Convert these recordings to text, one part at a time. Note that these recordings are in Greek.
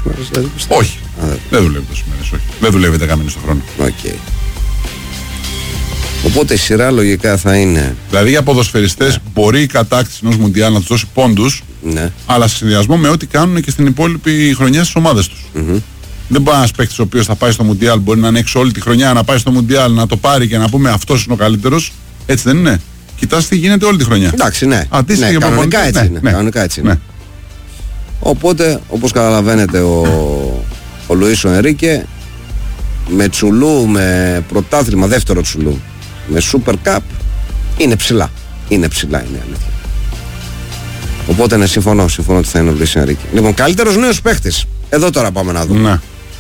τόσες μέρες? Δηλαδή, όχι. Δεν δουλεύει τόσες μέρες. Όχι. Δεν δουλεύει 10 μήνες το χρόνο. Okay. Οπότε η σειρά λογικά θα είναι. Δηλαδή για ποδοσφαιριστές μπορεί η κατάκτηση ενός Μουντιάλ να τους δώσει πόντους, αλλά σε συνδυασμό με ό,τι κάνουν και στην υπόλοιπη χρονιά στις ομάδες τους. Δεν πάει ένας παίκτης ο οποίος θα πάει στο Μουντιάλ, μπορεί να είναι έξω όλη τη χρονιά, να πάει στο Μουντιάλ, να το πάρει και να πούμε αυτός είναι ο καλύτερος. Έτσι δεν είναι? Κοιτάς τι γίνεται όλη τη χρονιά. Εντάξει, ναι. Κανονικά έτσι είναι. Κανονικά έτσι είναι. Οπότε, όπως καταλαβαίνετε, ο Λουίς Ενρίκε με τσουλού, με πρωτάθλημα, δεύτερο τσουλού, με Super Cup, είναι ψηλά. Είναι αλήθεια. Οπότε ναι, συμφωνώ ότι θα είναι ο Λουίς Ενρίκε. Λοιπόν, καλύτερος νέος παίχτης. Εδώ τώρα πάμε να δούμε.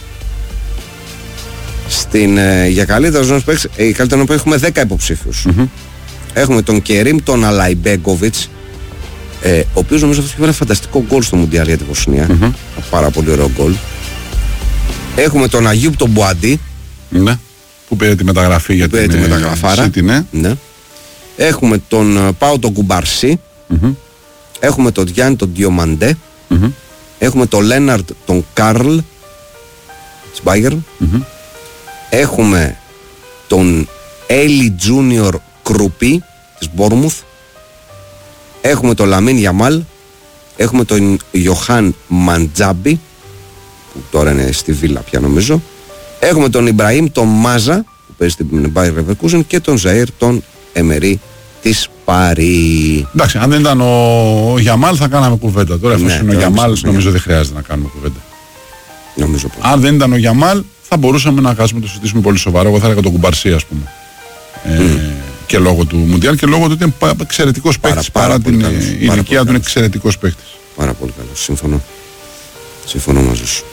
Για καλύτερος νέος παίχτης, καλύτερο που έχουμε 10 υποψήφιους. Έχουμε τον Κερίμ τον Αλαϊμπέγκοβιτς, ο οποίος νομίζω αυτός είχε ένα φανταστικό γκολ στο Μουντιάλ για τη Βοσνία. Πάρα πολύ ωραίο γκολ. Έχουμε τον Αγιούπ τον Μπουαντί, που πήρε τη μεταγραφή για την μεταγραφάρα. Ναι. Έχουμε τον Πάο τον Κουμπαρσί. Έχουμε τον Γιάννη τον Διομαντέ. Έχουμε τον Λέναρτ τον Καρλ της Bayern. Έχουμε τον Έιλι Τζούνιορ Κρουπί της Μπόρμουθ. Έχουμε τον Λαμίν Γιαμάλ. Έχουμε τον Ιωχάν Μαντζάμπι, που τώρα είναι στη Βίλα πια νομίζω. Έχουμε τον Ιμπραήμ τον Μάζα, που παίζει στην Bayer Leverkusen, και τον Ζαΐρ τον Εμερί της Παρί. Εντάξει, αν δεν ήταν ο Γιαμάλ θα κάναμε κουβέντα. Τώρα εφόσον είναι ο Γιαμάλ νομίζω δεν χρειάζεται να κάνουμε κουβέντα. Νομίζω πως. Αν δεν ήταν ο Γιαμάλ θα μπορούσαμε να το συζητήσουμε πολύ σοβαρό. Εγώ θα έλεγα τον Κουμπαρσί, ας πούμε. Και λόγω του Μουντιάλ και λόγω του ότι είναι εξαιρετικός παίκτης. Παρά την ηλικία του είναι εξαιρετικός παίκτης. Πάρα πολύ καλός. Συμφωνώ μαζί σου.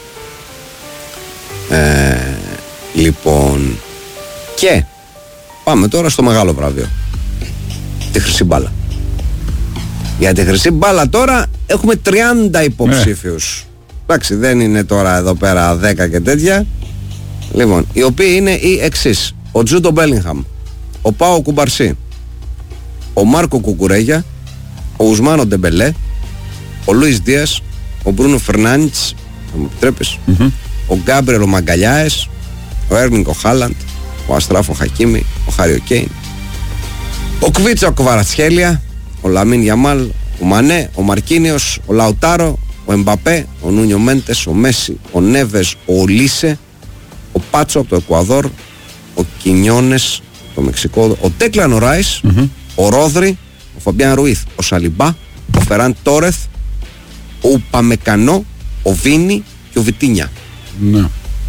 Λοιπόν, και πάμε τώρα στο μεγάλο βραβείο, τη χρυσή μπάλα. Για τη χρυσή μπάλα τώρα έχουμε 30 υποψήφιους. Εντάξει, δεν είναι τώρα εδώ πέρα 10 και τέτοια. Λοιπόν, οι οποίοι είναι οι εξής: ο Τζούντο Μπέλιγχαμ, ο Πάο Κουμπαρσί, ο Μάρκο Κουκουρέγια, ο Ουσμάνο Ντεμπελέ, ο Λουίς Δίας, ο Μπρούνο Φερνάντς, θα μου επιτρέπεις, ο Γκάμπριελ Μαγκαλιάες, ο Έρλινγκ ο Χάλαντ, ο Αστράφο Χακίμι, ο Χάριο Κέιν, ο Κβίτσο Κβαρατσχέλια, ο Λαμίν Γιαμάλ, ο Μανέ, ο Μαρκίνιος, ο Λαουτάρο, ο Εμπαπέ, ο Νούνιο Μέντες, ο Μέση, ο Νέβες, ο Ολίσε, ο Πάτσο από το Εκουαδόρ, ο Κινιόνες, το Μεξικό, ο Τέκλαν ο Ράις, ο Ρόδρι, ο Φαμπιάν Ρουίθ, ο Σαλιμπά, ο Φεράν Τόρεθ, ο Ουπαμεκανό, ο Βίνι και ο Βιτίνια. Ναι.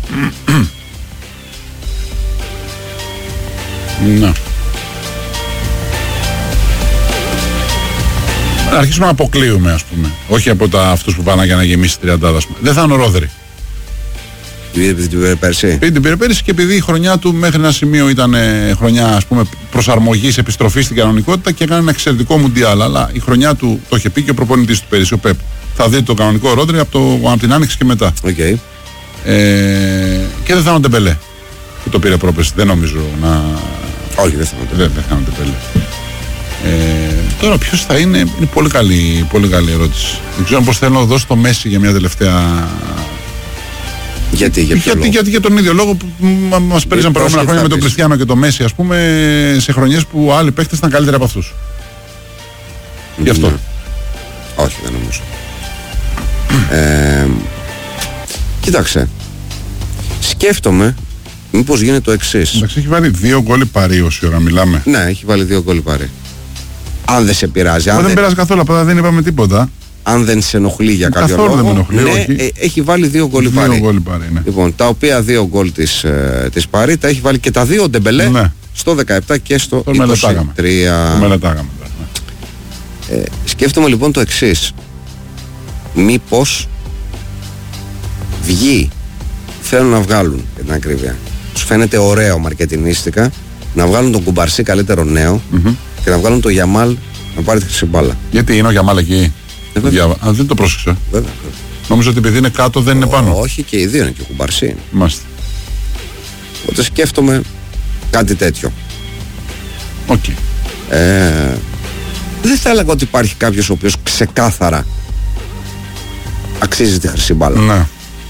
Ναι. Να αρχίσουμε να αποκλείουμε, ας πούμε. Όχι από αυτούς που πάνε για να γεμίσει 30, ας πούμε. Δεν θα είναι ο Ρόδρι. Επειδή την πήρε πέρσι. Επειδή την πήρε πέρσι και επειδή η χρονιά του μέχρι ένα σημείο ήταν χρονιά, ας πούμε, προσαρμογής, επιστροφής στην κανονικότητα και έκανε ένα εξαιρετικό Μουντιάλ. Αλλά η χρονιά του, το είχε πει και ο προπονητής του πέρσι, ο Πεπ. Θα δει το κανονικό Ρόδρι από την Άνοιξη και μετά. Okay. Και δεν θα είναι ο Ντεμπελέ που το πήρε πρόπερσι. Δεν νομίζω να. Όχι, δεν θα είναι ο Ντεμπελέ. Τώρα ποιος θα είναι πολύ καλή ερώτηση. Δεν ξέρω πώς θέλω να δώσω το Μέση για μια τελευταία. Γιατί για τον ίδιο λόγο που μας πέρασαν προηγούμενα χρόνια με τον Κριστιάνο και τον Μέση, ας πούμε, σε χρονιές που άλλοι παίκτες ήταν καλύτεροι από αυτούς. Γι' αυτό. Όχι, δεν νομίζω. Κοίταξε. Σκέφτομαι μήπως γίνεται το εξής. Εντάξει, έχει βάλει 2 γκολ Παρί όση ώρα μιλάμε. Ναι, έχει βάλει 2 γκολ Παρί. Αν δεν σε πειράζει. Δεν πειράζει καθόλου, απλά δεν είπαμε τίποτα. Αν δεν σε ενοχλεί για κάποιο λόγο. Δεν με ενοχλεί, ναι, έχει βάλει 2 γκολ Παρί. Ναι. Λοιπόν, τα οποία 2 γκολ της Παρί τα έχει βάλει και τα 2 Ντεμπελέ, ναι, στο 17 και στο 23. Το μελετάγαμε. Σκέφτομαι λοιπόν το εξής. Μήπως βγει, θέλουν να βγάλουν για την ακρίβεια, τους φαίνεται ωραίο μαρκετινίστικα, να βγάλουν τον Κουμπαρσί καλύτερο νέο και να βγάλουν τον Γιαμάλ να πάρει τη χρυσή μπάλα. Γιατί είναι ο Γιαμάλ εκεί? Δεν το πρόσεξα. Βέβαια. Νομίζω ότι επειδή είναι κάτω δεν είναι πάνω. Όχι, και οι δύο είναι, και ο Κουμπαρσί είναι. Μάλιστα. Οπότε σκέφτομαι κάτι τέτοιο. Okay. Δεν θα έλεγα ότι υπάρχει κάποιος ο οποίος ξεκάθαρα αξίζει τη χρυσή μπάλα. Ναι.